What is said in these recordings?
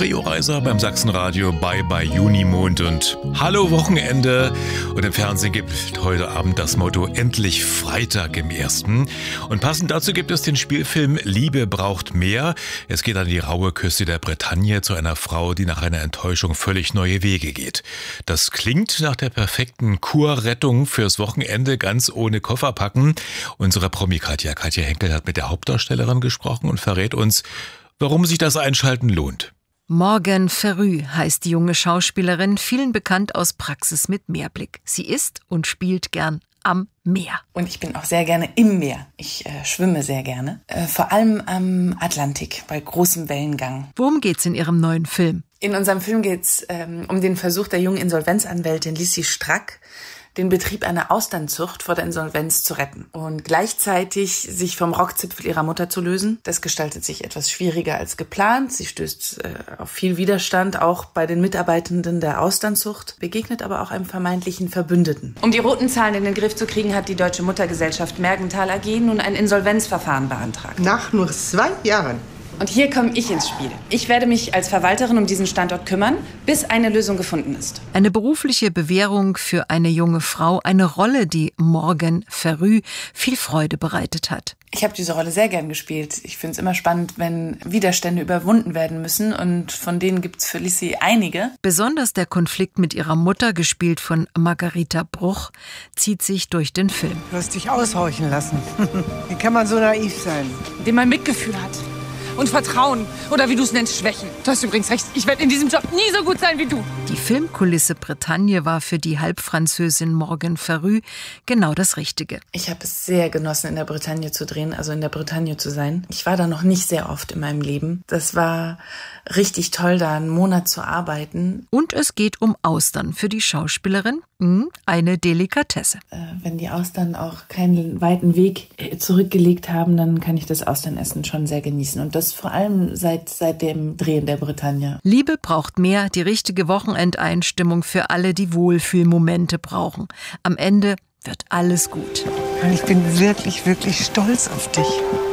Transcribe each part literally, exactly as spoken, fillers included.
Rio Reiser beim Sachsenradio bei bei Junimond und Hallo Wochenende. Und im Fernsehen gibt heute Abend das Motto Endlich Freitag im Ersten. Und passend dazu gibt es den Spielfilm Liebe braucht mehr. Es geht an die raue Küste der Bretagne zu einer Frau, die nach einer Enttäuschung völlig neue Wege geht. Das klingt nach der perfekten Kurrettung fürs Wochenende, ganz ohne Koffer packen. Unsere Promi-Katja, Katja Henkel hat mit der Hauptdarstellerin gesprochen und verrät uns, warum sich das Einschalten lohnt. Morgan Ferrü heißt die junge Schauspielerin, vielen bekannt aus Praxis mit Meerblick. Sie ist und spielt gern am Meer. Und ich bin auch sehr gerne im Meer. Ich äh, schwimme sehr gerne. Äh, vor allem am Atlantik, bei großem Wellengang. Worum geht's in Ihrem neuen Film? In unserem Film geht's ähm, um den Versuch der jungen Insolvenzanwältin Lissi Strack, den Betrieb einer Austernzucht vor der Insolvenz zu retten und gleichzeitig sich vom Rockzipfel ihrer Mutter zu lösen. Das gestaltet sich etwas schwieriger als geplant. Sie stößt äh, auf viel Widerstand, auch bei den Mitarbeitenden der Austernzucht, begegnet aber auch einem vermeintlichen Verbündeten. Um die roten Zahlen in den Griff zu kriegen, hat die Deutsche Muttergesellschaft Mergenthal A G nun ein Insolvenzverfahren beantragt. Nach nur zwei Jahren. Und hier komme ich ins Spiel. Ich werde mich als Verwalterin um diesen Standort kümmern, bis eine Lösung gefunden ist. Eine berufliche Bewährung für eine junge Frau, eine Rolle, die Morgan Ferrü viel Freude bereitet hat. Ich habe diese Rolle sehr gern gespielt. Ich finde es immer spannend, wenn Widerstände überwunden werden müssen und von denen gibt's für Lissi einige. Besonders der Konflikt mit ihrer Mutter, gespielt von Margarita Bruch, zieht sich durch den Film. Du hast dich aushorchen lassen. Wie kann man so naiv sein? Dem man Mitgefühl hat. Und Vertrauen. Oder wie du es nennst, Schwächen. Du hast übrigens recht, ich werde in diesem Job nie so gut sein wie du. Die Filmkulisse Bretagne war für die Halbfranzösin Morgan Ferrü genau das Richtige. Ich habe es sehr genossen, in der Bretagne zu drehen, also in der Bretagne zu sein. Ich war da noch nicht sehr oft in meinem Leben. Das war richtig toll, da einen Monat zu arbeiten. Und es geht um Austern für die Schauspielerin. Hm, eine Delikatesse. Äh, wenn die Austern auch keinen weiten Weg zurückgelegt haben, dann kann ich das Austernessen schon sehr genießen. Und das vor allem seit, seit dem Drehen der Bretagne. Liebe braucht mehr, die richtige Wochenendeinstimmung für alle, die Wohlfühlmomente brauchen. Am Ende wird alles gut. Und ich bin wirklich, wirklich stolz auf dich.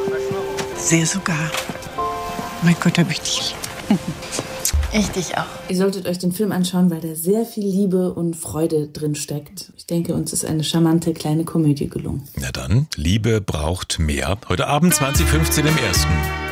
Sehr sogar. Mein Gott, hab ich dich lieb. Ich dich auch. Ihr solltet euch den Film anschauen, weil da sehr viel Liebe und Freude drin steckt. Ich denke, uns ist eine charmante kleine Komödie gelungen. Na dann, Liebe braucht mehr. Heute Abend zwanzig fünfzehn im Ersten.